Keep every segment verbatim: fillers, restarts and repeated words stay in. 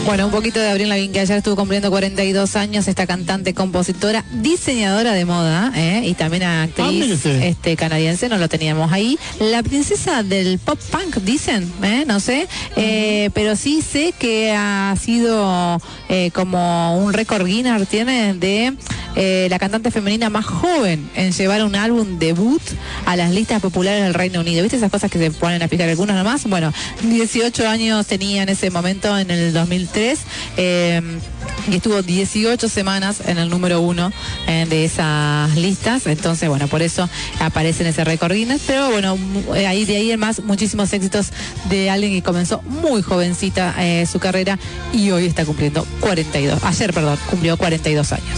Bueno, un poquito de Abril Lavigne, que ayer estuvo cumpliendo cuarenta y dos años, esta cantante, compositora, diseñadora de moda, ¿eh? Y también actriz ah, este, canadiense, no lo teníamos ahí. La princesa del pop punk, dicen, ¿eh? No sé, uh-huh. eh, pero sí sé que ha sido eh, como un récord Guinness, tiene de eh, la cantante femenina más joven en llevar un álbum debut a las listas populares del Reino Unido. ¿Viste esas cosas que se ponen a fijar algunos nomás? Bueno, dieciocho años tenía en ese momento, en el dos mil tres, eh, y estuvo dieciocho semanas en el número uno eh, de esas listas. Entonces, bueno, por eso aparece en ese récord Guinness. Pero bueno, ahí de ahí en más, muchísimos éxitos de alguien que comenzó muy jovencita eh, su carrera y hoy está cumpliendo cuarenta y dos. Ayer, perdón, cumplió cuarenta y dos años.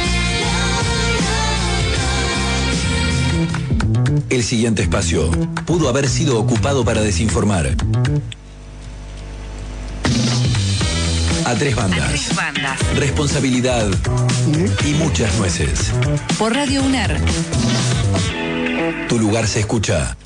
El siguiente espacio pudo haber sido ocupado para desinformar. A tres bandas. A tres bandas. Responsabilidad y muchas nueces. Por Radio UNER. Tu lugar se escucha.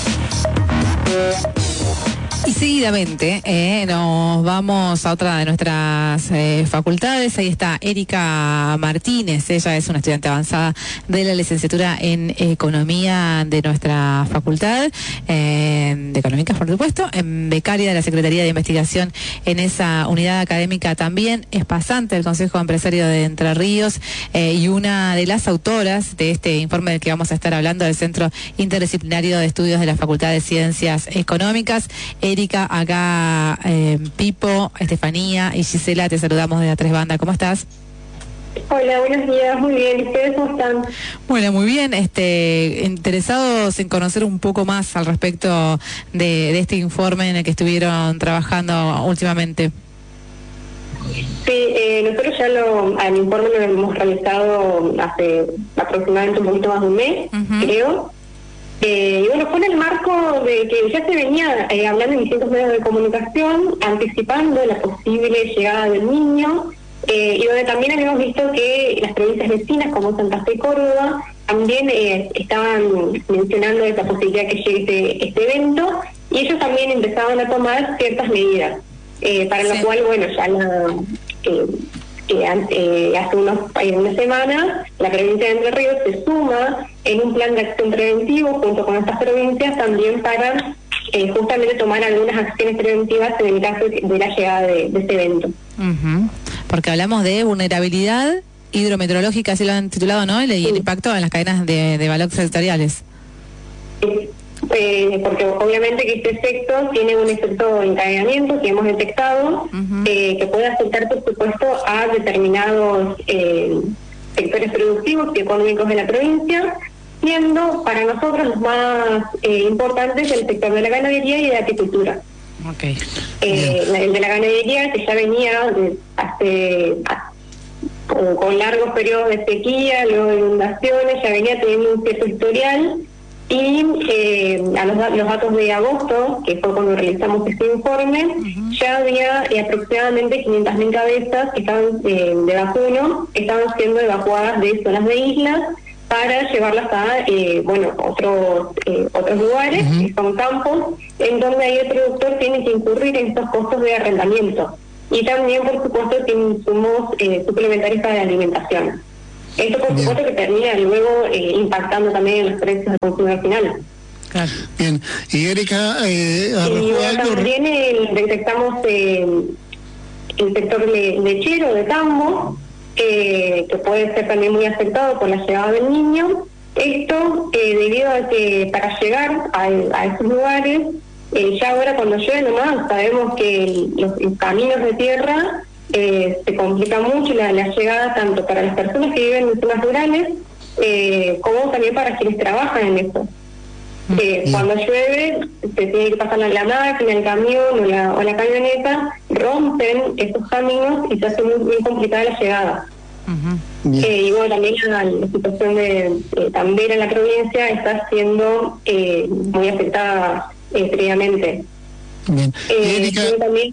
Y seguidamente eh, nos vamos a otra de nuestras eh, facultades. Ahí está Erika Martínez. Ella es una estudiante avanzada de la licenciatura en Economía de nuestra facultad, eh, de Económicas, por supuesto, en becaria de la Secretaría de Investigación en esa unidad académica también. Es pasante del Consejo Empresario de Entre Ríos eh, y una de las autoras de este informe del que vamos a estar hablando, del Centro Interdisciplinario de Estudios de la Facultad de Ciencias Económicas. Erika, acá eh, Pipo, Estefanía y Gisela, te saludamos de A Tres Bandas. ¿Cómo estás? Hola, buenos días, muy bien. ¿Y ustedes cómo están? Bueno, muy bien. Este, interesados en conocer un poco más al respecto de, de este informe en el que estuvieron trabajando últimamente. Sí, eh, nosotros ya lo, el informe lo hemos realizado hace aproximadamente un poquito más de un mes, uh-huh. creo. Eh, y bueno, fue en el marco de que ya se venía eh, hablando en distintos medios de comunicación, anticipando la posible llegada del niño, eh, y donde también habíamos visto que las provincias vecinas como Santa Fe y Córdoba también eh, estaban mencionando esa posibilidad que llegue este, este evento, y ellos también empezaban a tomar ciertas medidas, eh, para sí. lo cual, bueno, ya la... Eh, Eh, eh, hace unos, eh, unas semanas la provincia de Entre Ríos se suma en un plan de acción preventivo junto con estas provincias también para eh, justamente tomar algunas acciones preventivas en el caso de la llegada de, de este evento. Uh-huh. Porque hablamos de vulnerabilidad hidrometeorológica, así lo han titulado, ¿no? Y sí. el impacto en las cadenas de, de valor sectoriales. Sí. Eh, porque obviamente que este efecto tiene un efecto de encadenamiento que hemos detectado, uh-huh. eh, que puede afectar, por supuesto, a determinados eh, sectores productivos y económicos de la provincia, siendo para nosotros los más eh, importantes el sector de la ganadería y de la apicultura. Okay. Eh, el de la ganadería, que ya venía de hace a, con, con largos periodos de sequía, luego de inundaciones, ya venía teniendo un cierto historial. Y eh, a los, los datos de agosto, que fue cuando realizamos este informe, uh-huh. ya había eh, aproximadamente quinientas mil cabezas que estaban eh, de vacuno, que estaban siendo evacuadas de zonas de islas para llevarlas a eh, bueno otros eh, otros lugares, uh-huh. que son campos, en donde ahí el productor tiene que incurrir en estos costos de arrendamiento. Y también, por supuesto, tiene insumos eh, suplementarios para la alimentación. Esto, por supuesto, que termina luego eh, impactando también en los precios del consumidor final. Claro. Bien. Y Erika, eh, y bueno, algo... también el, detectamos eh, el sector le, lechero de tambo, eh, que puede ser también muy afectado por la llegada del niño. Esto eh, debido a que para llegar a, a esos lugares, eh, ya ahora cuando llueve nomás, sabemos que el, los, los caminos de tierra Eh, se complica mucho la, la llegada tanto para las personas que viven en zonas rurales eh, como también para quienes trabajan en eso. Eh, cuando llueve se tiene que pasar la, la máquina, el camión o la, o la camioneta, rompen esos caminos y se hace muy, muy complicada la llegada. Uh-huh. eh, y bueno, también la, la situación de eh, Tambera en la provincia está siendo eh, muy afectada eh, previamente. Bien. Eh, Erika, también,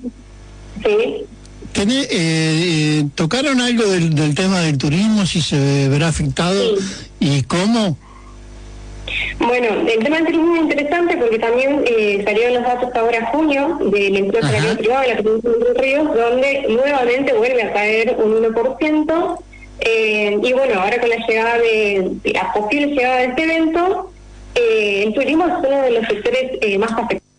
sí. ¿Tenés, eh, ¿Tocaron algo del, del tema del turismo, si se verá afectado sí. y cómo? Bueno, el tema del turismo es muy interesante porque también eh, salieron los datos ahora en junio del empleo salarial privado de la provincia de Entre Ríos, donde nuevamente vuelve a caer un uno por ciento. Eh, y bueno, ahora con la llegada de, de la posible llegada de este evento, eh, el turismo es uno de los sectores eh, más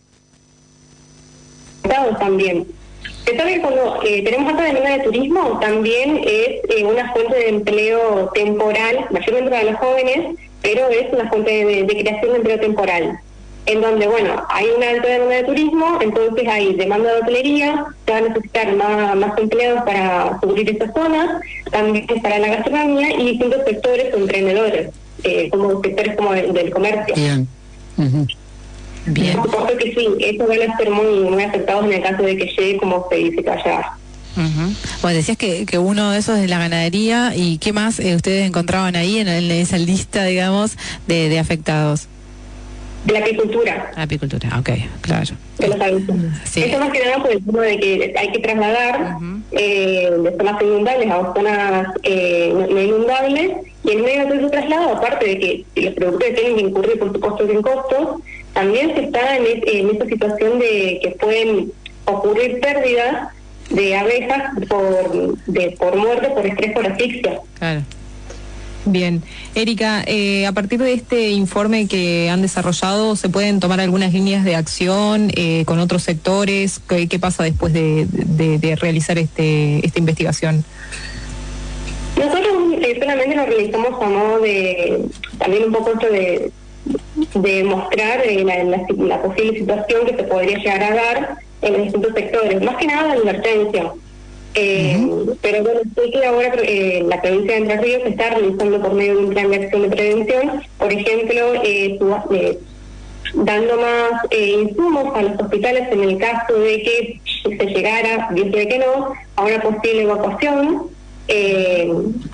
afectados también. Se sabe que cuando eh, tenemos alta demanda de turismo, también es eh, una fuente de empleo temporal, mayormente para los jóvenes, pero es una fuente de, de creación de empleo temporal, en donde, bueno, hay una alta demanda de turismo, entonces hay demanda de hotelería, se van a necesitar más, más empleados para cubrir esas zonas, también para la gastronomía y distintos sectores o emprendedores, eh, como sectores como el, del comercio. Bien. Uh-huh. Bien. Por supuesto que sí, eso van a ser muy, muy afectados en el caso de que llegue como se dice que allá. Uh-huh. Bueno, decías que, que uno de esos es la ganadería, y ¿qué más eh, ustedes encontraban ahí en, en esa lista, digamos, de, de afectados? De la apicultura. La apicultura, ok, claro. De los avisos. Sí. Eso más que nada por el tema de que hay que trasladar uh-huh. eh, de zonas inundables a zonas eh, no, no inundables, y en medio de ese traslado, aparte de que los productores tienen que incurrir, por supuesto, en costos, también se está en, en esa situación de que pueden ocurrir pérdidas de abejas por de por muerte, por estrés, por asfixia. Claro. Bien. Erika, eh, a partir de este informe que han desarrollado, ¿se pueden tomar algunas líneas de acción eh, con otros sectores? ¿Qué, qué pasa después de, de, de realizar este esta investigación? Nosotros eh, solamente lo realizamos a modo de, también un poco esto de, de mostrar eh, la, la, la posible situación que se podría llegar a dar en los distintos sectores, más que nada la advertencia. Eh, uh-huh. Pero bueno, sé que ahora eh, la provincia de Entre Ríos se está realizando por medio de un plan de acción de prevención, por ejemplo, eh, su, eh, dando más eh, insumos a los hospitales en el caso de que se llegara, Dios quiere que no, a una posible evacuación eh,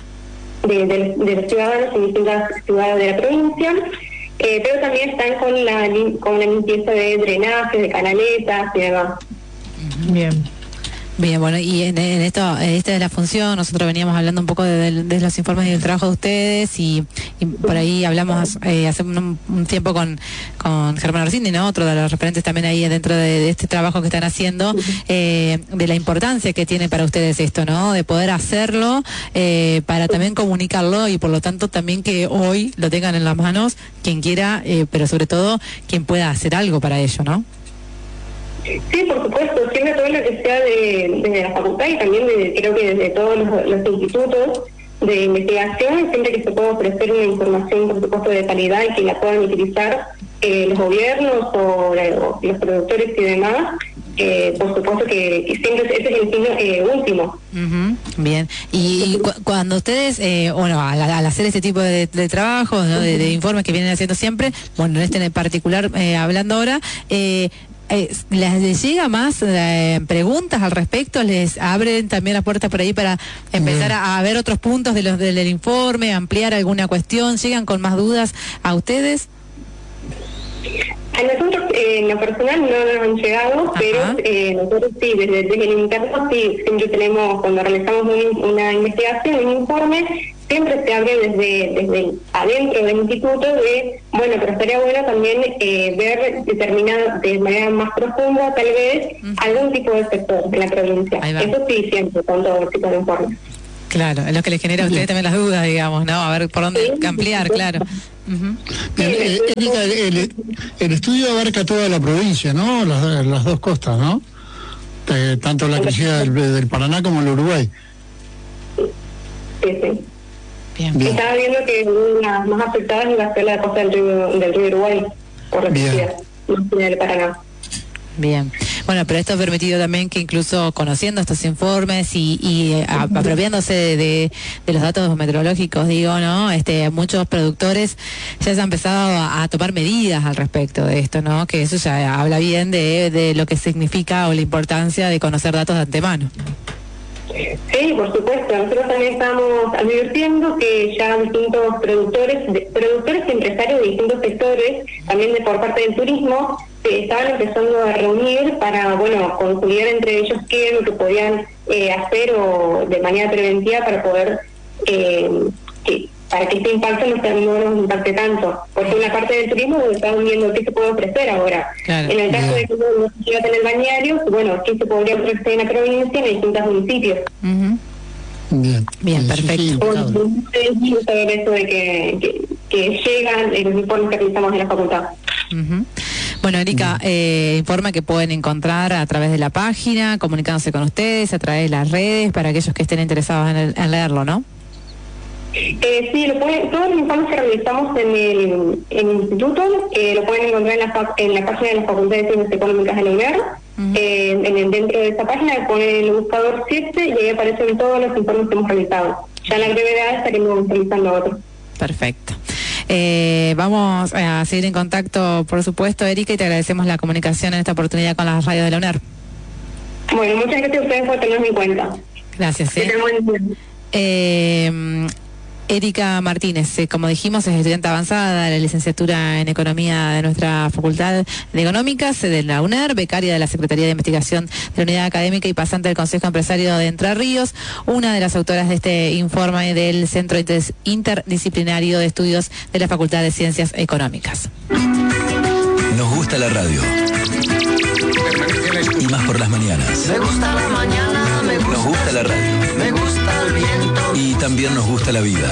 de, de, de los ciudadanos en distintas ciudades de la provincia. Eh, pero también están con la con la limpieza de drenajes, de canaletas y demás. Bien. Bien, bueno, y en, en esto, esta es la función. Nosotros veníamos hablando un poco de, de, de los informes y del trabajo de ustedes, y, y por ahí hablamos eh, hace un, un tiempo con, con Germán Orsini, ¿no? Otro de los referentes también ahí dentro de, de este trabajo que están haciendo, eh, de la importancia que tiene para ustedes esto, ¿no? De poder hacerlo, eh, para también comunicarlo, y por lo tanto también que hoy lo tengan en las manos quien quiera, eh, pero sobre todo quien pueda hacer algo para ello, ¿no? Sí, por supuesto, siempre todo lo que sea de, de la facultad y también de, creo que desde todos los, los institutos de investigación, siempre que se pueda ofrecer una información, por supuesto, de calidad y que la puedan utilizar eh, los gobiernos o, la, o los productores y demás, eh, por supuesto que, que siempre ese es el fin eh, último. Uh-huh. Bien, y, y cu- cuando ustedes, eh, bueno, al, al hacer este tipo de, de trabajos, ¿no? de, de informes que vienen haciendo siempre, bueno, en este en particular eh, hablando ahora, eh, Eh, ¿les, les llega más eh, preguntas al respecto? ¿Les abren también la puerta por ahí para empezar a, a ver otros puntos de los del, del informe, ampliar alguna cuestión? ¿Llegan con más dudas a ustedes? A nosotros, eh, en lo personal, no nos han llegado, Ajá. pero eh, nosotros sí, desde, desde el interno, sí, siempre tenemos, cuando realizamos un, una investigación, un informe, siempre se abre desde desde adentro del instituto de, bueno, pero estaría bueno también eh, ver determinado, de manera más profunda, tal vez, uh-huh. algún tipo de sector de la provincia. Eso sí, siempre, con todo tipo de informes. Claro, es lo que les genera a ustedes también las dudas, digamos, ¿no? A ver por dónde sí, ampliar, sí. claro. Uh-huh. Bien, eh, Erika, el, el estudio abarca toda la provincia, ¿no? Las, las dos costas, ¿no? Eh, tanto la crecida del, del Paraná como el Uruguay. Sí, sí. Bien. Bien. Estaba viendo que las más afectadas es la, la costa del río, del río Uruguay, por la crecida, no del Paraná. Bien, bueno, pero esto ha permitido también que incluso conociendo estos informes y, y eh, a, apropiándose de, de, de los datos meteorológicos, digo, ¿no? Este, muchos productores ya se han empezado a, a tomar medidas al respecto de esto, ¿no? Que eso ya habla bien de, de lo que significa o la importancia de conocer datos de antemano. Sí, por supuesto. Nosotros también estamos advirtiendo que ya distintos productores, de, productores y empresarios de distintos sectores, también de por parte del turismo, se estaban empezando a reunir para, bueno, consolidar entre ellos qué es lo que podían eh, hacer o de manera preventiva para poder eh, que, para que este impacto no, sea, no nos impacte tanto. Porque una parte del turismo estamos viendo qué se puede ofrecer ahora. Claro. En el caso yeah. de que no se llega a tener balnearios, bueno, qué se podría ofrecer en la provincia en distintos municipios. Uh-huh. Bien, bien, perfecto. Sí, saber eso de que, que, que llegan en los informes que realizamos en la facultad. Uh-huh. Bueno, Erika, eh, informa que pueden encontrar a través de la página, comunicándose con ustedes, a través de las redes, para aquellos que estén interesados en, el, en leerlo, ¿no? Eh, sí, lo pueden, todos los informes que realizamos en el, en el instituto eh, lo pueden encontrar en la, en la página de la Facultad de Ciencias Económicas de la UNER. Uh-huh. eh, en el, dentro de esa página ponen el buscador siete y ahí aparecen todos los informes que hemos realizado. Ya en la brevedad estaremos realizando otros. Perfecto. Eh, vamos a seguir en contacto, por supuesto, Erika, y te agradecemos la comunicación en esta oportunidad con las radios de la UNER. Bueno, muchas gracias a ustedes por tenerme en cuenta. Gracias. ¿eh? Eh, Erika Martínez, eh, como dijimos, es estudiante avanzada de la licenciatura en Economía de nuestra Facultad de Económicas de la UNER, becaria de la Secretaría de Investigación de la Unidad Académica y pasante del Consejo Empresario de Entre Ríos, una de las autoras de este informe del Centro Interdisciplinario de Estudios de la Facultad de Ciencias Económicas. Nos gusta la radio. Y más por las mañanas. Me gusta la mañana, me gusta, nos gusta la radio. Me gusta el viento. Y también nos gusta la vida.